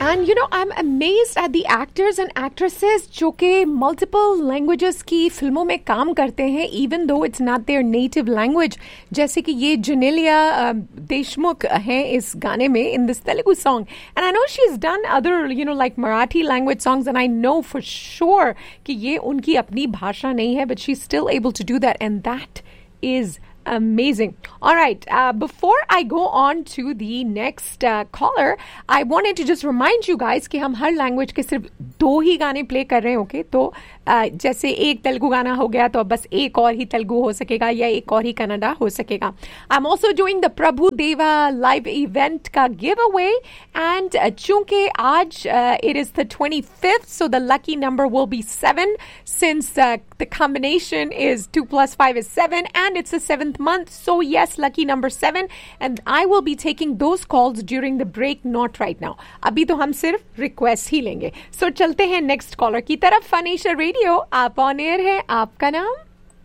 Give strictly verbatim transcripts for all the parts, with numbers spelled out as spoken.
And you know, I'm amazed at the actors and actresses जो कि multiple languages की फिल्मों में काम करते हैं, even though it's not their native language. जैसे कि ये Janelia uh, Deshmukh हैं इस गाने में in this Telugu song. And I know she's done other, you know, like Marathi language songs, and I know for sure कि ये उनकी अपनी भाषा नहीं है, but she's still able to do that, and that is amazing. All right. Uh, before I go on to the next uh, caller, I wanted to just remind you guys कि हम हर language के सिर्फ दो ही गाने play कर रहे हैं, okay? तो uh, जैसे एक तेलुगु गाना हो गया तो अब बस एक और ही तेलुगु हो सकेगा या एक और ही कन्नड़ा हो सकेगा. I'm also doing the Prabhu Deva live event का giveaway, and uh, चूंकि आज uh, it is the twenty-fifth, so the lucky number will be seven, since uh, the combination is two plus five is seven, and it's the seventh month. So yes, lucky number seven, and I will be taking those calls during the break, not right now. अभी तो हम सिर्फ request ही लेंगे. So चलते हैं next caller की तरफ. फनीशा radio, आप ऑन एयर है. आपका नाम?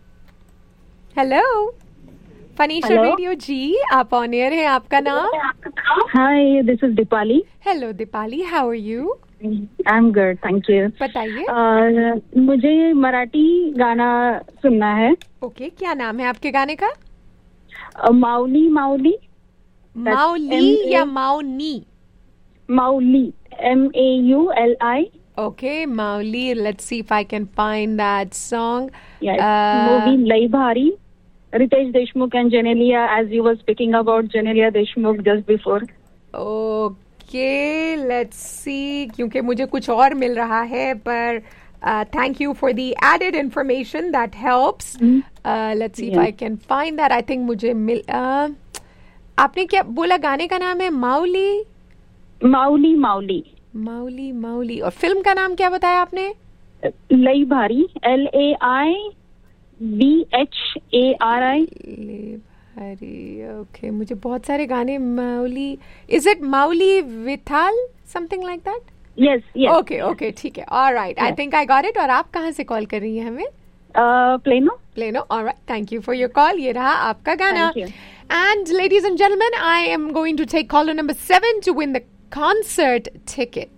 हेलो फनीशा रेडियो जी, आप ऑन एयर है. आपका नाम? Hi, this is Dipali. Hello Deepali, how are you? I'm good, thank you. बताइए. uh, मुझे मराठी गाना सुनना है. ओके okay, क्या नाम है आपके गाने का? uh, माउली माउली. माउली या Mouni? Mauli, M A U L I. Okay, Mauli. Let's see if I can find that song. Yes, uh, movie Lai Bhari. Ritesh Deshmukh and Janelia, as you were speaking about Janelia Deshmukh just before. Okay, let's see. क्योंकि मुझे कुछ और मिल रहा है, पर uh, thank you for the added information. That helps. Mm-hmm. Uh, let's see yeah. if I can find that. I think मुझे मिल. Uh, आपने क्या बोला गाने का नाम है? माउली. माउली माउली. माउली माउली. और फिल्म का नाम क्या बताया आपने? लई भारी. L A I B H A R I. लई भारी. ओके, मुझे बहुत सारे गाने. Mauli. Is it Mauli विथाल, something like that? Yes yes. Okay okay, ठीक है. Alright, I think I got it. और आप कहाँ से कॉल कर रही हैं हमें? Plano. Plano. Alright, thank you for your call. ये रहा आपका गाना. And ladies and gentlemen, I am going to take caller number seven to win the concert ticket.